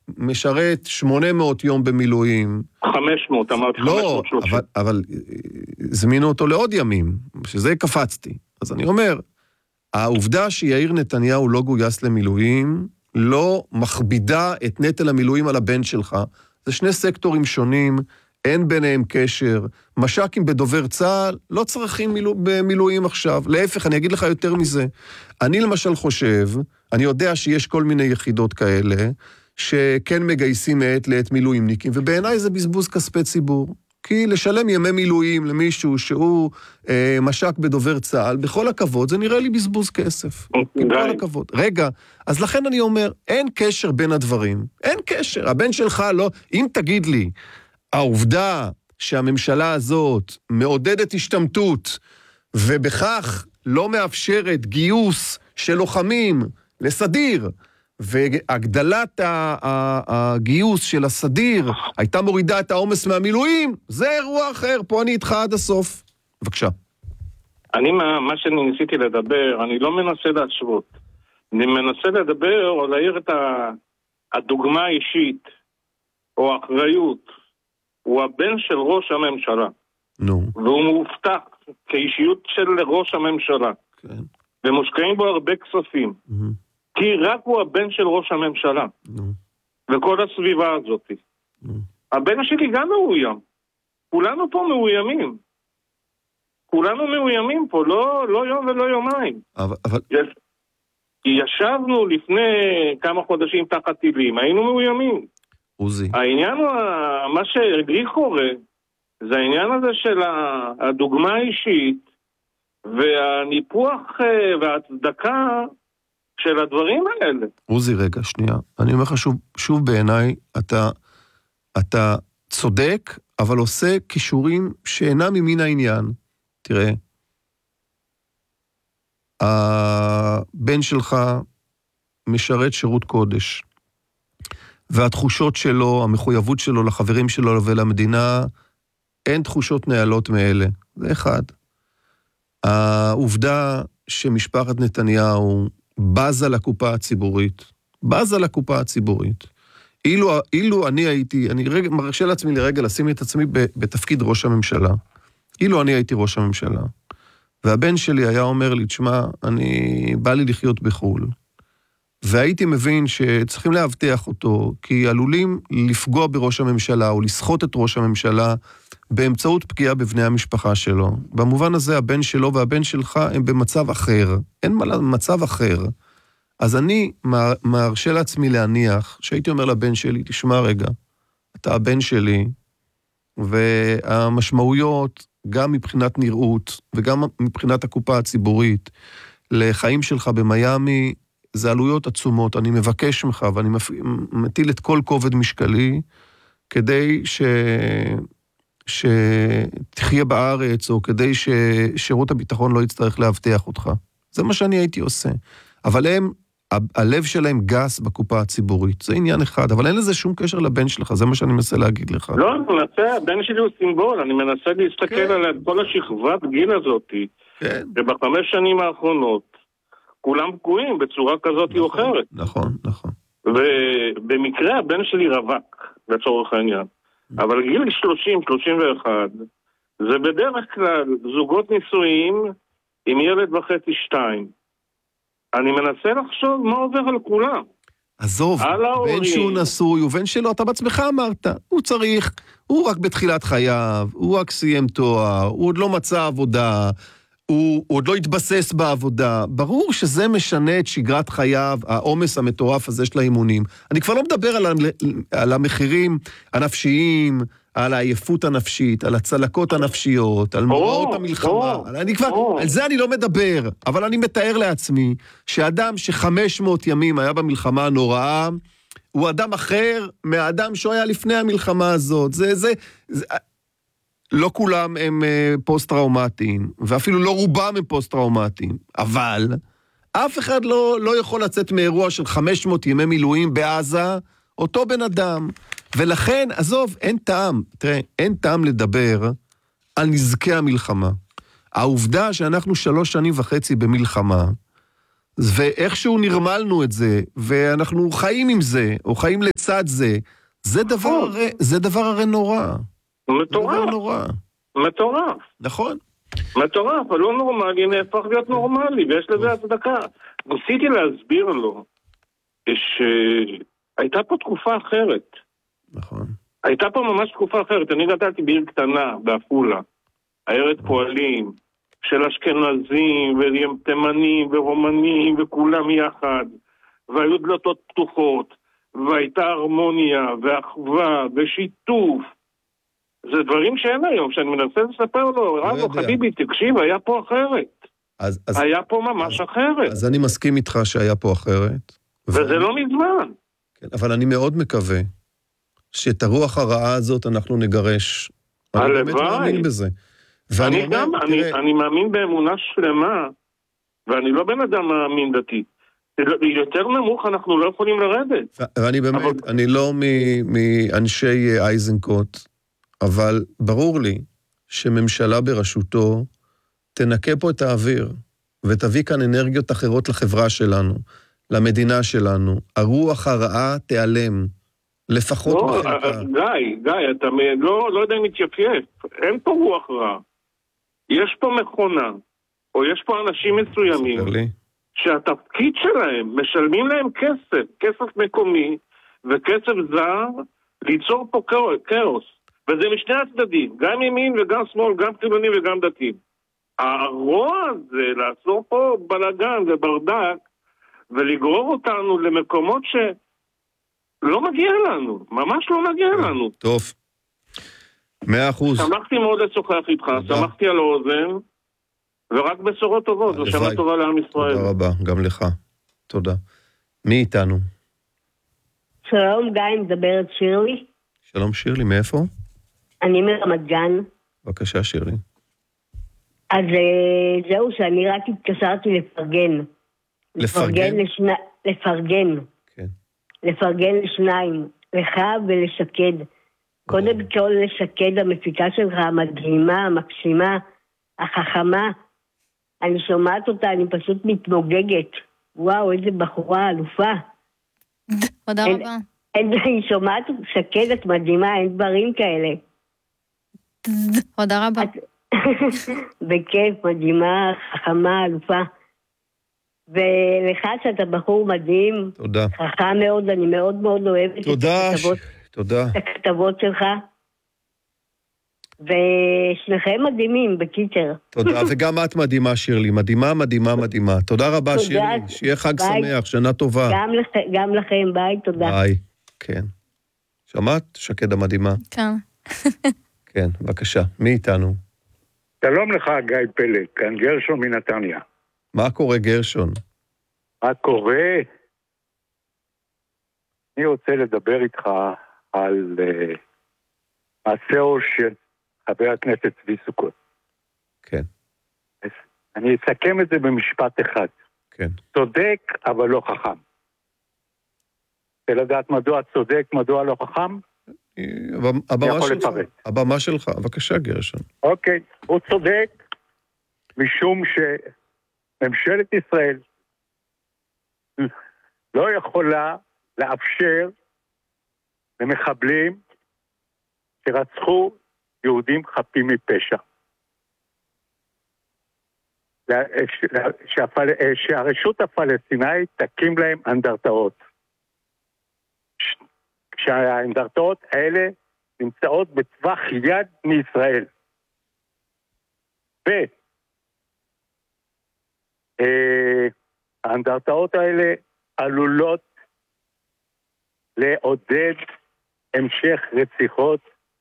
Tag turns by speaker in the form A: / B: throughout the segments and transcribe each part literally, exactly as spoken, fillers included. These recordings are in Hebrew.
A: משרת שמונה מאות יום במילואים.
B: חמש מאות, אמרת
A: לא,
B: חמש מאות שלושים.
A: אבל, אבל זמינו אותו לעוד ימים, שזה קפצתי. אז אני אומר, העובדה שיאיר נתניהו לא גויס למילואים, לא מכבידה את נטל המילואים על הבן שלך. זה שני סקטורים שונים, אין ביניהם קשר. מש"קים בדובר צה"ל לא צריכים מילוא, במילואים עכשיו. להפך, אני אגיד לך יותר מזה. אני למשל חושב, אני יודע שיש כל מיני יחידות כאלה, שכן מגייסים מעת לעת מילואימניקים, ובעיניי זה בזבוז כספי ציבור. כי לשלם ימי מילואים למישהו שהוא אה, מש"ק בדובר צה"ל, בכל הכבוד, זה נראה לי בזבוז כסף. בכל הכבוד. רגע, אז לכן אני אומר, אין קשר בין הדברים. אין קשר. הבן שלך לא, אם תגיד לי, העובדה שהממשלה הזאת מעודדת השתמטות, ובכך לא מאפשרת גיוס של לוחמים לסדיר, והגדלת הגיוס של הסדיר הייתה מורידה את העומס מהמילואים, זה אירוע אחר, פה אני איתך עד הסוף. בבקשה.
B: אני, מה, מה שאני ניסיתי לדבר, אני לא מנסה להשוות. אני מנסה לדבר או להעיר את הדוגמה האישית, או האחריות. הוא הבן של ראש הממשלה.
A: נו.
B: והוא מאובטח כאישיות של ראש הממשלה.
A: כן.
B: ומושקעים בו הרבה כספים.
A: Mm-hmm.
B: כי רק הוא הבן של ראש הממשלה.
A: נו.
B: וכל הסביבה הזאת.
A: נו.
B: הבן שלי גם מאוים. כולנו פה מאוימים. כולנו מאוימים פה, לא, לא יום ולא יומיים.
A: אבל... אבל...
B: יש... ישבנו לפני כמה חודשים תחת טילים, היינו מאוימים.
A: עוזי.
B: העניין הוא, מה שלי קורה, זה העניין הזה של הדוגמה האישית, והניפוח וההצדקה של הדברים האלה.
A: עוזי, רגע, שנייה. אני אומר לך שוב, שוב בעיניי, אתה, אתה צודק, אבל עושה קישורים שאינם ממין העניין. תראה, הבן שלך משרת שירות קודש, והתחושות שלו, המחויבות שלו לחברים שלו ולמדינה, אין תחושות נעלות מאלה. זה אחד. העובדה שמשפחת נתניהו בזה לקופה הציבורית, בזה לקופה הציבורית. אילו, אילו אני הייתי, אני רגע, מרשה לעצמי לרגע לשים את עצמי בתפקיד ראש הממשלה. אילו אני הייתי ראש הממשלה, והבן שלי היה אומר לי, תשמע, אני בא לי לחיות בחול, והייתי מבין שצריכים להבטיח אותו, כי עלולים לפגוע בראש הממשלה, או לסחוט את ראש הממשלה, באמצעות פגיעה בבני המשפחה שלו. במובן הזה, הבן שלו והבן שלך הם במצב אחר. אין מה מצב אחר. אז אני מרשה לעצמי להניח, שהייתי אומר לבן שלי, תשמע רגע, אתה הבן שלי, והמשמעויות, גם מבחינת נראות, וגם מבחינת הקופה הציבורית, לחיים שלך במיימי, זה עלויות עצומות. אני מבקש ממך, ואני מטיל את כל כובד משקלי, כדי ש... שתחיה בארץ, או כדי ששירות הביטחון לא יצטרך להבטיח אותך. זה מה שאני הייתי עושה. אבל הם, הלב שלהם גס בקופה הציבורית. זה עניין אחד, אבל אין לזה שום קשר לבן שלך, זה מה שאני מנסה להגיד לך.
B: לא, אני מנסה, הבן שלי הוא סימבול, אני מנסה להסתכל כן. על כל השכבת גיל הזאת,
A: כן.
B: ובחמש שנים האחרונות, כולם פגועים בצורה כזאת נכון, או אחרת.
A: נכון, נכון.
B: ובמקרה הבן שלי רווק, לצורך העניין. אבל גיל שלושים שלושים ואחת, זה בדרך כלל זוגות נישואים עם ילד וחצי שתיים. אני מנסה לחשוב מה עובר על כולם.
A: עזוב, בן שהוא נשוי, ובן שלו, אתה בעצמך אמרת, הוא צריך, הוא רק בתחילת חייו, הוא רק סיים תואר, הוא עוד לא מצא עבודה, הוא, הוא עוד לא התבסס בעבודה. ברור שזה משנה את שגרת חייו, העומס המטורף הזה של האימונים. אני כבר לא מדבר על, על המחירים הנפשיים, על העייפות הנפשית, על הצלקות הנפשיות, על מוראות המלחמה. אני כבר, על זה אני לא מדבר, אבל אני מתאר לעצמי שאדם שחמש מאות ימים היה במלחמה הנוראה, הוא אדם אחר מהאדם שהוא היה לפני המלחמה הזאת. זה, זה, זה, לא כולם הם פוסט-טראומטיים, ואפילו לא רובם הם פוסט-טראומטיים, אבל אף אחד לא, לא יכול לצאת מאירוע של חמש מאות ימי מילואים בעזה, אותו בן אדם. ולכן, עזוב, אין טעם, תראה, אין טעם לדבר על נזקי המלחמה. העובדה שאנחנו שלוש שנים וחצי במלחמה, ואיכשהו נרמלנו את זה, ואנחנו חיים עם זה, או חיים לצד זה, זה דבר הרי, זה דבר הרי נורא.
B: מטורף.
A: זה דבר נורא.
B: מטורף.
A: נכון.
B: מטורף, אבל לא נורמלי, נהפך להיות נורמלי, ויש לזה הצדקה. ניסיתי להסביר לו, שהייתה פה תקופה אחרת.
A: נכון.
B: הייתה פה ממש תקופה אחרת. אני גדלתי בעיר קטנה, בעפולה, עיירת פועלים, של אשכנזים, ותימנים, ורומנים, וכולם יחד, והיו דלתות פתוחות, והייתה הרמוניה, ואחווה, ושיתוף. זה דברים שאין היום, שאני מנסה לספר לו, רבו, חביבי, תקשיב, היה פה אחרת.
A: אז, אז,
B: היה פה ממש
A: אז,
B: אחרת.
A: אז אני מסכים איתך שהיה פה אחרת.
B: וזה
A: ואני,
B: לא מזמן.
A: כן, אבל אני מאוד מקווה שאת הרוח הרעה הזאת אנחנו נגרש. אני באמת מאמין בזה. ואני
B: אני
A: אומר,
B: גם,
A: תראה,
B: אני, אני מאמין באמונה שלמה, ואני לא בן אדם מאמין דתי. יותר נמוך אנחנו לא יכולים לרדת.
A: ואני באמת, אבל... אני לא מאנשי אייזנקוט, אבל ברור לי שממשלה בראשותו תנקה פה את האוויר, ותביא כאן אנרגיות אחרות לחברה שלנו, למדינה שלנו. הרוח הרעה תיעלם, לפחות
B: לא,
A: בחלקה.
B: גיא, גיא, אתה לא, לא יודע אם מתייפייף. אין פה רוח רע. יש פה מכונה, או יש פה אנשים מסוימים, שהתפקיד שלהם, משלמים להם כסף, כסף מקומי, וכסף זר, ליצור פה כאוס. וזה משני הצדדים, גם ימין וגם שמאל, גם חילונים וגם דתיים. הרוע הזה, לעצור פה בלגן וברדק, ולגרור אותנו למקומות שלא מגיע לנו, ממש לא מגיע לנו.
A: טוב, מאה אחוז.
B: שמחתי מאוד לשוחח איתך, שמחתי על האוזן, ורק בשורות טובות, זו שנה טובה לעם ישראל.
A: תודה רבה, גם לך. תודה. מי איתנו?
C: שלום, גיא, מדברת שירלי.
A: שלום שירלי, מאיפה?
C: אני מרמת גן.
A: בבקשה שירלי.
C: אז זהו שאני רק התקשרתי לפרגן.
A: לפרגן?
C: לשני... לפרגן.
A: כן.
C: לפרגן לשניים, לך ולשקד. קודם כל לשקד, המפיקה שלך המדהימה, המקסימה, החכמה. אני שומעת אותה, אני פשוט מתמוגגת. וואו, איזה בחורה אלופה.
D: תודה רבה.
C: אני שומעת, שקד, את מדהימה, אין דברים כאלה.
D: תודה רבה.
C: בכיף, מדהימה, חכמה, אלופה. ולך שאתה בחור מדהים.
A: תודה.
C: חכם מאוד, אני מאוד מאוד אוהבת
A: תודה,
C: את הכתבות,
A: תודה.
C: את הכתבות שלך. ושניכם מדהימים, בקיצר.
A: תודה, וגם את מדהימה, שירלי. מדהימה, מדהימה, מדהימה. תודה רבה,
C: תודה.
A: שירלי. שיהיה חג
C: ביי.
A: שמח, שנה טובה.
C: גם, לכ... גם לכם, ביי, תודה.
A: ביי, כן. שמעת? שקד המדהימה.
D: כן.
A: כן, בבקשה. מי איתנו?
E: שלום לך, גיא פלג, כאן גרשון מנתניה.
A: מה קורה, גרשון?
E: מה קורה? אני רוצה לדבר איתך על uh, מעשהו של חבר הכנסת צבי סוכות.
A: כן.
E: אז אני אסכם את זה במשפט אחד.
A: כן.
E: צודק, אבל לא חכם. רוצה לדעת מדוע צודק, מדוע לא חכם?
A: הבמה שלך. הבמה שלך. בבקשה, גרשון.
E: אוקיי. הוא צודק, משום שממשלת ישראל לא יכולה לאפשר למחבלים שרצחו יהודים חפים מפשע. שהרשות הפלסטינאית תקים להם אנדרטאות. כשהאנדרטאות האלה נמצאות בטווח יד מישראל. והאנדרטאות האלה עלולות לעודד המשך רציחות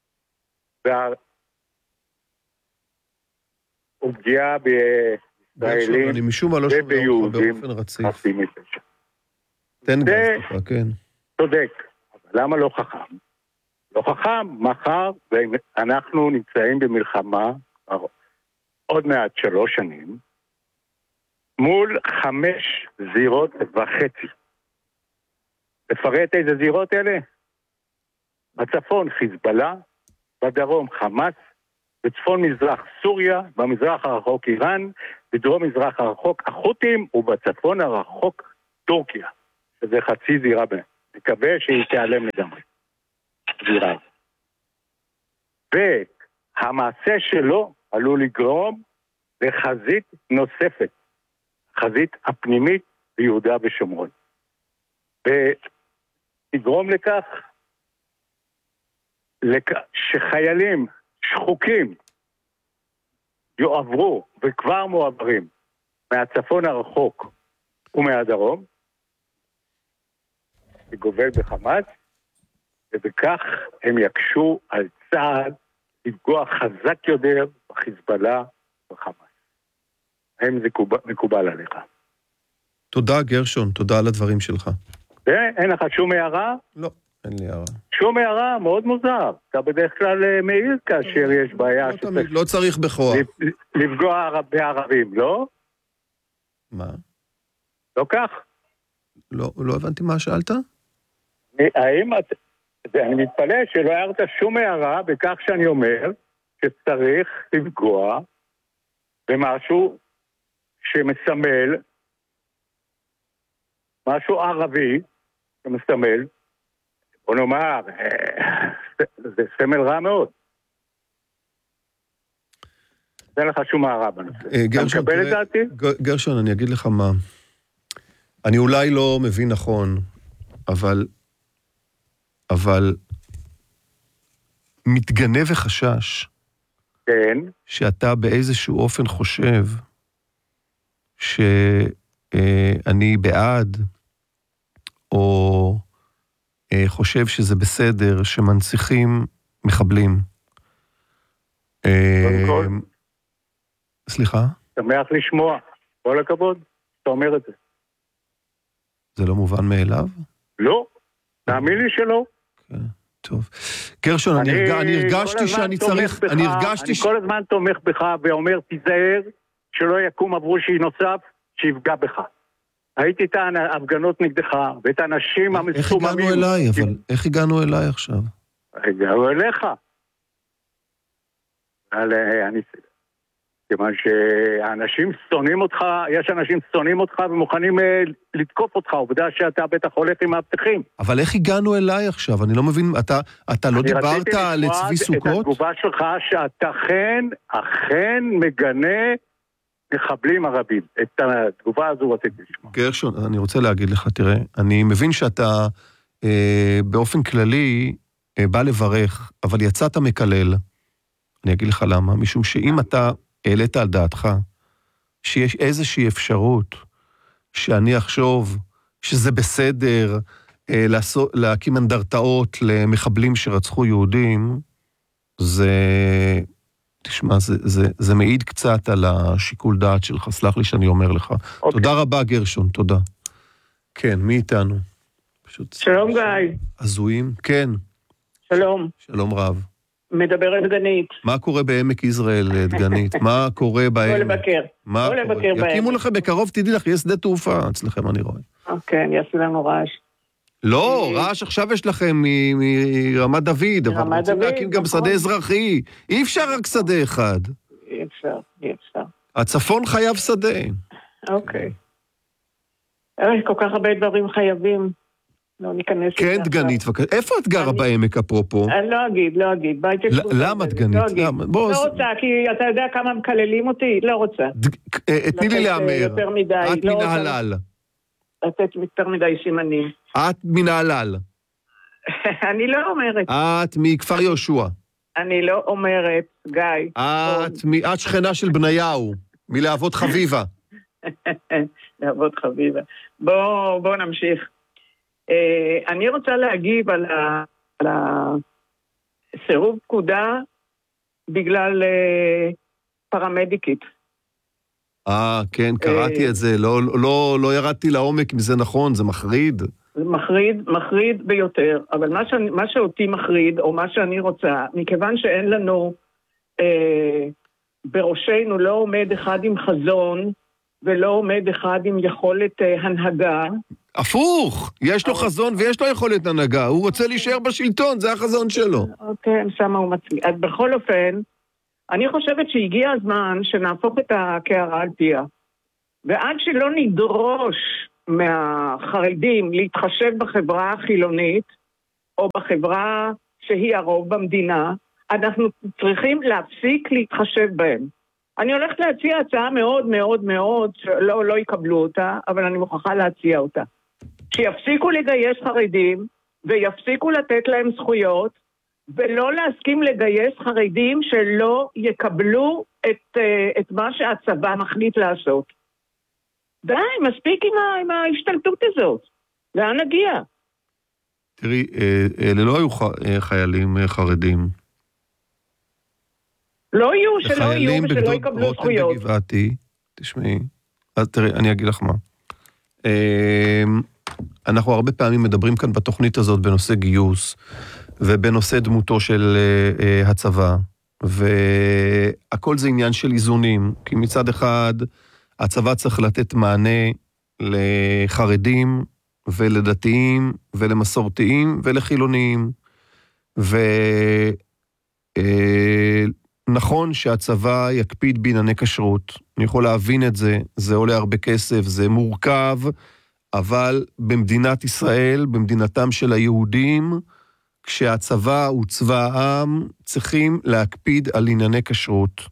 E: ופגיעה בישראלים
A: אני משום מה לא שומע אותך
E: וביהודים
A: באופן רציף.
E: חפים מפשע.
A: תן גז לך, כן.
E: צודק, אבל למה לא חכם? לא חכם, מחר, ואנחנו נמצאים במלחמה עוד מעט שלוש שנים, מול חמש זירות וחצי. לפרט איזה זירות אלה? בצפון חיזבאללה, בדרום חמאס, בצפון מזרח סוריה, במזרח הרחוק איראן, בדרום מזרח הרחוק החות'ים, ובצפון הרחוק טורקיה, שזה חצי זירה בין. מקווה שהיא תיעלם לגמרי. זירה. והמעשה שלו עלול לגרום לחזית נוספת, חזית הפנימית ביהודה ושומרון. ותגרום לכך שחיילים שחוקים יועברו וכבר מועברים מהצפון הרחוק ומהדרום, שגובל בחמאס, ובכך הם יקשו על צה"ל לפגוע חזק יותר בחיזבאללה ובחמאס. האם זה מקובל עליך?
A: תודה גרשון, תודה על הדברים שלך.
E: אין לך שום הערה?
A: לא, אין לי הערה.
E: שום הערה, מאוד מוזר. אתה בדרך כלל מעיר כאשר יש בעיה.
A: לא תמיד, לא צריך בכוח.
E: לפגוע בערבים, לא?
A: מה?
E: לא כך?
A: לא, לא הבנתי מה שאלת?
E: האם את... אני מתפלא שלא הערת שום הערה בכך שאני אומר שצריך לפגוע במשהו שמסמל, משהו ערבי שמסמל, בוא נאמר, זה סמל רע מאוד. אין לך שום הערה בנושא. אתה מקבל את דעתי?
A: גרשון, אני אגיד לך מה. אני אולי לא מבין נכון, אבל... אבל מתגנב וחשש
E: כן.
A: שאתה באיזשהו אופן חושב שאני בעד או חושב שזה בסדר שמנציחים מחבלים. סליחה?
E: שמח לשמוע, כל הכבוד, אתה אומר את זה.
A: זה לא מובן מאליו?
E: לא, תאמין לי שלא.
A: טוב. גרשון, אני הרגשתי שאני צריך... אני הרגשתי...
E: אני כל הזמן תומך בך ואומר, תיזהר שלא יקום אברושי נוסף שיפגע בך. הייתי את ההפגנות נגדך ואת האנשים המסוממים.
A: איך הגענו אליי, אבל איך הגענו אליי עכשיו?
E: הגענו אליך. אני... כיוון שהאנשים שונאים אותך, יש אנשים שונאים אותך ומוכנים לתקוף אותך, עובדה שאתה בטח הולך עם מאבטחים.
A: אבל איך הגענו אליי עכשיו? אני לא מבין, אתה, אתה לא דיברת על צבי סוכות?
E: את התגובה שלך שאתה אכן, אכן מגנה מחבלים ערבים. את התגובה הזו רציתי לשמוע.
A: גרשון, אני רוצה להגיד לך, תראה, אני מבין שאתה אה, באופן כללי אה, בא לברך, אבל יצאת מקלל. אני אגיד לך למה, משום שאם אתה העלית על דעתך שיש איזושהי אפשרות שאני אחשוב שזה בסדר אה, לעשות, להקים אנדרטאות למחבלים שרצחו יהודים, זה, תשמע, זה, זה, זה מעיד קצת על השיקול דעת שלך, סלח לי שאני אומר לך. Okay. תודה רבה גרשון, תודה. כן, מי איתנו? פשוט
F: שלום גיא.
A: עזויים? כן.
F: שלום.
A: שלום רב.
F: מדברת דגנית.
A: מה קורה בעמק יזרעאל, דגנית? מה קורה בעמק?
F: לא לבקר. לא לבקר בעמק.
A: יקימו לכם בקרוב, תדעי לך, יש שדה תעופה אצלכם, אני רואה.
F: כן, יעשו לנו רעש.
A: לא, רעש עכשיו יש לכם מרמת דוד, אבל רוצים להקים גם שדה אזרחי. אי אפשר רק שדה אחד.
F: אי אפשר, אי אפשר.
A: הצפון חייב שדה.
F: אוקיי. יש כל כך הרבה דברים חייבים. לא ניכנס...
A: כן, דגנית, איפה את גרה בעמק אפרופו?
F: אני לא אגיד, לא אגיד.
A: למה דגנית?
F: לא רוצה, כי אתה יודע כמה מקללים אותי? לא רוצה.
A: תני לי להאמר. את מן ההלל.
F: לתת יותר מדי סימנים.
A: את מן ההלל.
F: אני לא אומרת.
A: את מכפר יהושע.
F: אני לא אומרת, גיא.
A: את שכנה של בניהו, מלהבות חביבה.
F: להבות חביבה. בואו נמשיך. אני רוצה להגיב על הסירוב פקודה בגלל פרמדיקית.
A: אה, כן, קראתי את זה, לא, לא, לא ירדתי לעומק אם זה נכון, זה מחריד.
F: זה מחריד, מחריד ביותר, אבל מה, שאני, מה שאותי מחריד, או מה שאני רוצה, מכיוון שאין לנו, אה, בראשנו לא עומד אחד עם חזון, ולא עומד אחד עם יכולת אה, הנהגה.
A: הפוך, יש לו חזון ויש לו יכולת הנהגה, הוא רוצה להישאר בשלטון, זה החזון שלו.
F: כן, שמה הוא מצליח. אז בכל אופן, אני חושבת שהגיע הזמן שנהפוך את הקערה על פיה. ועד שלא נדרוש מהחרדים להתחשב בחברה החילונית, או בחברה שהיא הרוב במדינה, אנחנו צריכים להפסיק להתחשב בהם. אני הולכת להציע הצעה מאוד מאוד מאוד, שלא לא יקבלו אותה, אבל אני מוכרחה להציע אותה. שיפסיקו לגייס חרדים, ויפסיקו לתת להם זכויות, ולא להסכים לגייס חרדים שלא יקבלו את, את מה שהצבא מחליט לעשות. די, מספיק עם, ה, עם ההשתלטות הזאת. לאן נגיע?
A: תראי, אלה לא היו חיילים חרדים.
F: לא יהיו, שלא יהיו ושלא יקבלו זכויות.
A: חיילים בגדוד בגבעתי, תשמעי, אז תראי, אני אגיד לך מה. אנחנו הרבה פעמים מדברים כאן בתוכנית הזאת בנושא גיוס, ובנושא דמותו של הצבא, והכל זה עניין של איזונים, כי מצד אחד הצבא צריך לתת מענה לחרדים ולדתיים ולמסורתיים ולחילוניים, ונכון שהצבא יקפיד בענייני כשרות, אני יכול להבין את זה, זה עולה הרבה כסף, זה מורכב, אבל במדינת ישראל, במדינתם של היהודים, כשהצבא הוא צבא העם, צריכים להקפיד על ענייני כשרות.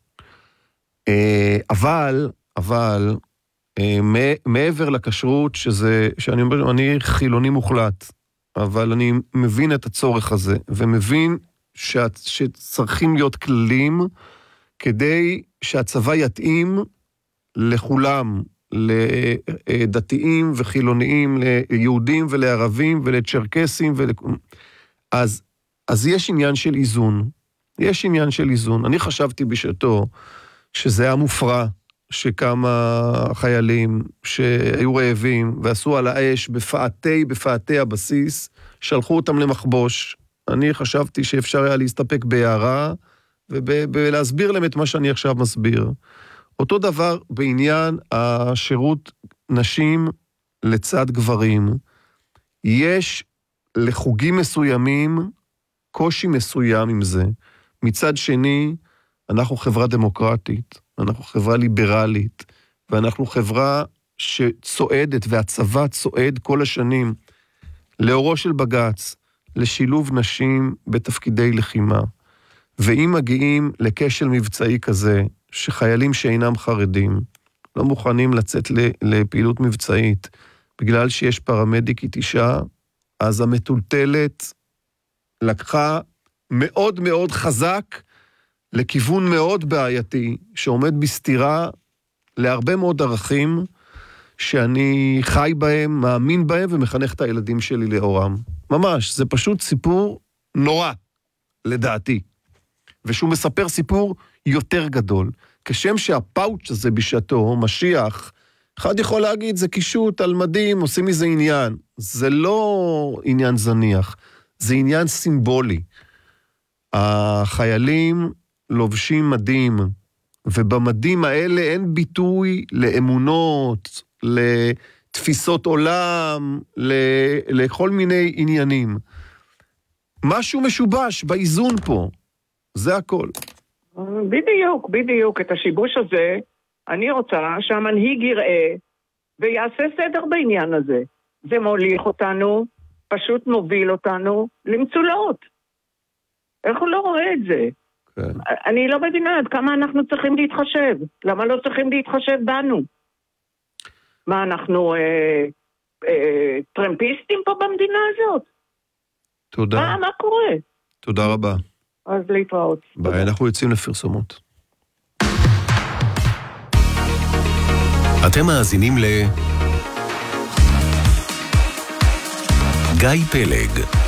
A: אבל, אבל, מעבר לכשרות, שזה, שאני אומר, אני חילוני מוחלט, אבל אני מבין את הצורך הזה, ומבין שצריכים להיות כללים, כדי שהצבא יתאים לכולם, לדתיים וחילוניים, ליהודים ולערבים ולצ'רקסים ול... אז, אז יש עניין של איזון. יש עניין של איזון. אני חשבתי בשעתו שזה היה מופרע, שכמה חיילים שהיו רעבים ועשו על האש בפעתי, בפעתי הבסיס, שלחו אותם למחבוש. אני חשבתי שאפשר היה להסתפק בהערה, ולהסביר להם את מה שאני עכשיו מסביר. אותו דבר בעניין השירות נשים לצד גברים. יש לחוגים מסוימים קושי מסוים עם זה. מצד שני, אנחנו חברה דמוקרטית, אנחנו חברה ליברלית, ואנחנו חברה שצועדת, והצבא צועד כל השנים, לאורו של בגץ, לשילוב נשים בתפקידי לחימה. ואם מגיעים לקשל מבצעי כזה, שחיילים שאינם חרדים, לא מוכנים לצאת לפעילות מבצעית, בגלל שיש פרמדיקית אישה, אז המטולטלת לקחה מאוד מאוד חזק, לכיוון מאוד בעייתי, שעומד בסתירה להרבה מאוד ערכים, שאני חי בהם, מאמין בהם, ומחנך את הילדים שלי לאורם. ממש, זה פשוט סיפור נורא, לדעתי. ושהוא מספר סיפור יותר גדול. כשם שהפאוץ' הזה בשעתו, משיח, אחד יכול להגיד, זה קישוט על מדים, עושים מזה עניין. זה לא עניין זניח, זה עניין סימבולי. החיילים לובשים מדים, ובמדים האלה אין ביטוי לאמונות, לתפיסות עולם, לכל מיני עניינים. משהו משובש באיזון פה, זה הכל.
F: בדיוק, בדיוק. את השיבוש הזה, אני רוצה שהמנהיג יראה ויעשה סדר בעניין הזה. זה מוליך אותנו, פשוט מוביל אותנו למצולות. איך הוא לא רואה את זה? כן. אני לא מבינה עד כמה אנחנו צריכים להתחשב. למה לא צריכים להתחשב בנו? מה, אנחנו אה, אה, טרמפיסטים פה במדינה הזאת?
A: תודה.
F: מה, מה קורה?
A: תודה רבה.
F: אז להתראות.
A: ביי, אנחנו יוצאים לפרסומות.
G: אתם מאזינים ל... גיא פלג